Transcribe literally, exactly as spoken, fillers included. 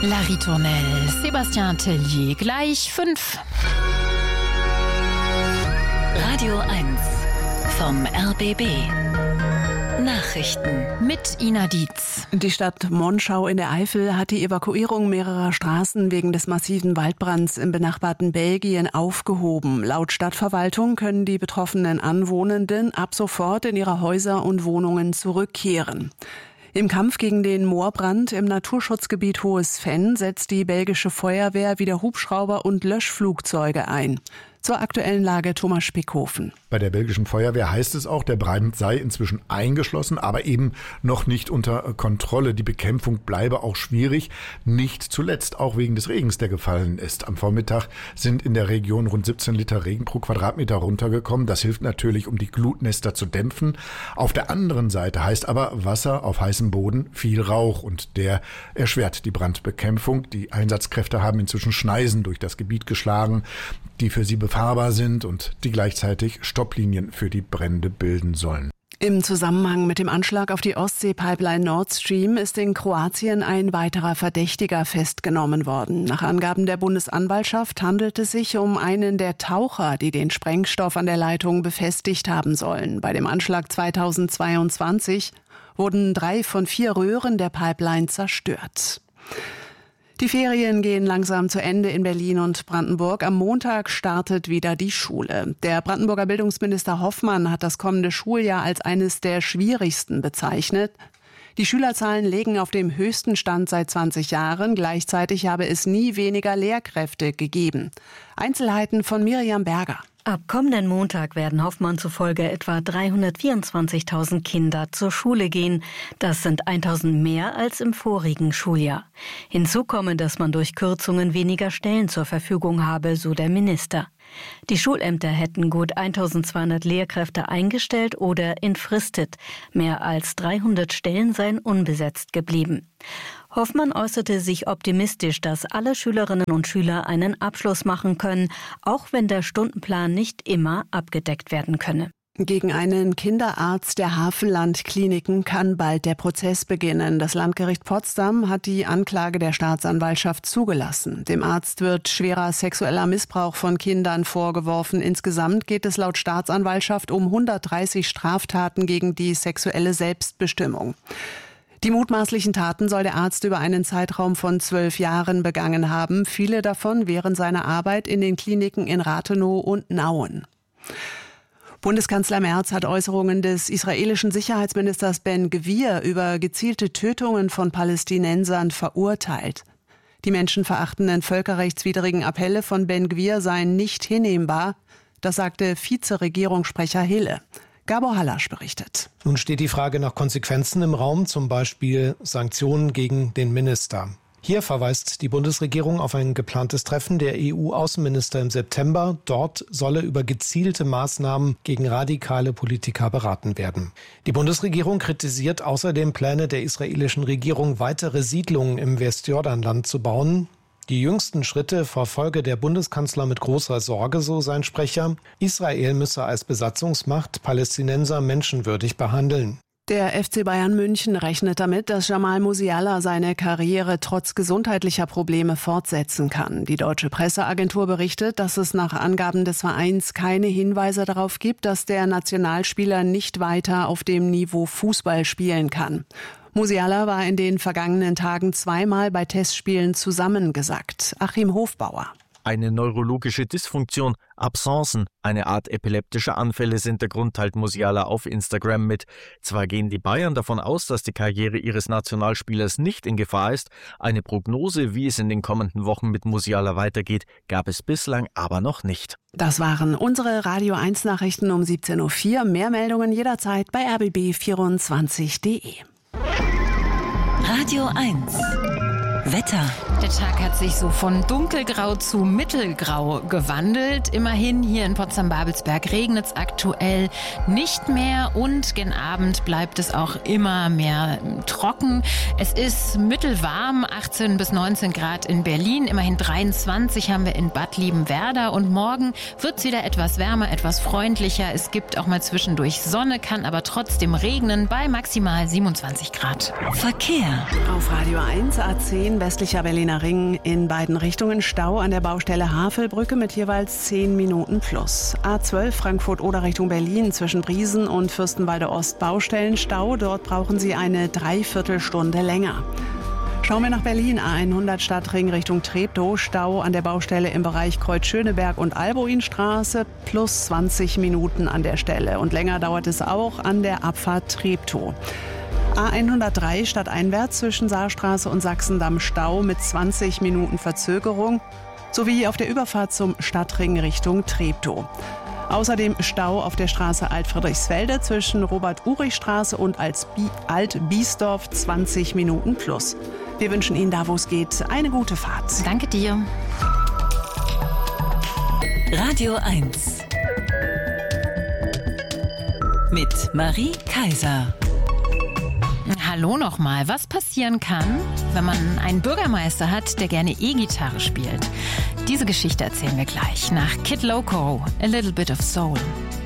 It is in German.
La Ritournelle, Sébastien Tellier, gleich fünf. Radio eins vom R B B. Nachrichten mit Ina Dietz. Die Stadt Monschau in der Eifel hat die Evakuierung mehrerer Straßen wegen des massiven Waldbrands im benachbarten Belgien aufgehoben. Laut Stadtverwaltung können die betroffenen Anwohnenden ab sofort in ihre Häuser und Wohnungen zurückkehren. Im Kampf gegen den Moorbrand im Naturschutzgebiet Hohes Venn setzt die belgische Feuerwehr wieder Hubschrauber und Löschflugzeuge ein. Zur aktuellen Lage Thomas Spickhofen. Bei der belgischen Feuerwehr heißt es auch, der Brand sei inzwischen eingeschlossen, aber eben noch nicht unter Kontrolle. Die Bekämpfung bleibe auch schwierig, nicht zuletzt auch wegen des Regens, der gefallen ist. Am Vormittag sind in der Region rund siebzehn Liter Regen pro Quadratmeter runtergekommen. Das hilft natürlich, um die Glutnester zu dämpfen. Auf der anderen Seite heißt aber Wasser auf heißem Boden viel Rauch und der erschwert die Brandbekämpfung. Die Einsatzkräfte haben inzwischen Schneisen durch das Gebiet geschlagen, die für sie befahrbar sind und die gleichzeitig Stopplinien für die Brände bilden sollen. Im Zusammenhang mit dem Anschlag auf die Ostsee-Pipeline Nord Stream ist in Kroatien ein weiterer Verdächtiger festgenommen worden. Nach Angaben der Bundesanwaltschaft handelt es sich um einen der Taucher, die den Sprengstoff an der Leitung befestigt haben sollen. Bei dem Anschlag zweitausendzweiundzwanzig wurden drei von vier Röhren der Pipeline zerstört. Die Ferien gehen langsam zu Ende in Berlin und Brandenburg. Am Montag startet wieder die Schule. Der Brandenburger Bildungsminister Hoffmann hat das kommende Schuljahr als eines der schwierigsten bezeichnet. Die Schülerzahlen liegen auf dem höchsten Stand seit zwanzig Jahren. Gleichzeitig habe es nie weniger Lehrkräfte gegeben. Einzelheiten von Miriam Berger. Ab kommenden Montag werden Hoffmann zufolge etwa dreihundertvierundzwanzigtausend Kinder zur Schule gehen. Das sind tausend mehr als im vorigen Schuljahr. Hinzu komme, dass man durch Kürzungen weniger Stellen zur Verfügung habe, so der Minister. Die Schulämter hätten gut eintausendzweihundert Lehrkräfte eingestellt oder entfristet. Mehr als dreihundert Stellen seien unbesetzt geblieben. Hoffmann äußerte sich optimistisch, dass alle Schülerinnen und Schüler einen Abschluss machen können, auch wenn der Stundenplan nicht immer abgedeckt werden könne. Gegen einen Kinderarzt der Hafenland-Kliniken kann bald der Prozess beginnen. Das Landgericht Potsdam hat die Anklage der Staatsanwaltschaft zugelassen. Dem Arzt wird schwerer sexueller Missbrauch von Kindern vorgeworfen. Insgesamt geht es laut Staatsanwaltschaft um hundertdreißig Straftaten gegen die sexuelle Selbstbestimmung. Die mutmaßlichen Taten soll der Arzt über einen Zeitraum von zwölf Jahren begangen haben. Viele davon während seiner Arbeit in den Kliniken in Rathenow und Nauen. Bundeskanzler Merz hat Äußerungen des israelischen Sicherheitsministers Ben-Gvir über gezielte Tötungen von Palästinensern verurteilt. Die menschenverachtenden völkerrechtswidrigen Appelle von Ben-Gvir seien nicht hinnehmbar, das sagte Vizeregierungssprecher Hille. Gabor Hallasch berichtet. Nun steht die Frage nach Konsequenzen im Raum, zum Beispiel Sanktionen gegen den Minister. Hier verweist die Bundesregierung auf ein geplantes Treffen der E U-Außenminister im September. Dort solle über gezielte Maßnahmen gegen radikale Politiker beraten werden. Die Bundesregierung kritisiert außerdem Pläne der israelischen Regierung, weitere Siedlungen im Westjordanland zu bauen. Die jüngsten Schritte verfolge der Bundeskanzler mit großer Sorge, so sein Sprecher. Israel müsse als Besatzungsmacht Palästinenser menschenwürdig behandeln. Der F C Bayern München rechnet damit, dass Jamal Musiala seine Karriere trotz gesundheitlicher Probleme fortsetzen kann. Die deutsche Presseagentur berichtet, dass es nach Angaben des Vereins keine Hinweise darauf gibt, dass der Nationalspieler nicht weiter auf dem Niveau Fußball spielen kann. Musiala war in den vergangenen Tagen zweimal bei Testspielen zusammengesackt. Achim Hofbauer. Eine neurologische Dysfunktion, Absencen, eine Art epileptischer Anfälle sind der Grund, teilt Musiala auf Instagram mit. Zwar gehen die Bayern davon aus, dass die Karriere ihres Nationalspielers nicht in Gefahr ist, eine Prognose, wie es in den kommenden Wochen mit Musiala weitergeht, gab es bislang aber noch nicht. Das waren unsere Radio eins Nachrichten um siebzehn Uhr vier. Mehr Meldungen jederzeit bei r b b vierundzwanzig punkt d e. Radio eins Wetter. Der Tag hat sich so von dunkelgrau zu mittelgrau gewandelt. Immerhin hier in Potsdam-Babelsberg regnet es aktuell nicht mehr und gen Abend bleibt es auch immer mehr trocken. Es ist mittelwarm, achtzehn bis neunzehn Grad in Berlin, immerhin dreiundzwanzig haben wir in Bad Liebenwerda und morgen wird es wieder etwas wärmer, etwas freundlicher. Es gibt auch mal zwischendurch Sonne, kann aber trotzdem regnen bei maximal siebenundzwanzig Grad. Verkehr. Auf Radio eins, A zehn, westlicher Berliner Ring, in beiden Richtungen Stau an der Baustelle Havelbrücke mit jeweils zehn Minuten plus. A zwölf Frankfurt-Oder Richtung Berlin zwischen Briesen und Fürstenwalde Ost Baustellenstau. Dort brauchen Sie eine Dreiviertelstunde länger. Schauen wir nach Berlin, A hundert Stadtring Richtung Treptow, Stau an der Baustelle im Bereich Kreuz-Schöneberg und Alboinstraße, plus zwanzig Minuten an der Stelle. Und länger dauert es auch an der Abfahrt Treptow. A hundertdrei stadteinwärts zwischen Saarstraße und Sachsendamm Stau mit zwanzig Minuten Verzögerung, sowie auf der Überfahrt zum Stadtring Richtung Treptow. Außerdem Stau auf der Straße Alt-Friedrichsfelde zwischen Robert-Urich-Straße und Alt-Biesdorf, zwanzig Minuten plus. Wir wünschen Ihnen da, wo es geht, eine gute Fahrt. Danke dir. Radio eins. Mit Marie Kaiser. Hallo nochmal. Was passieren kann, wenn man einen Bürgermeister hat, der gerne E-Gitarre spielt? Diese Geschichte erzählen wir gleich nach Kid Loco, A Little Bit of Soul.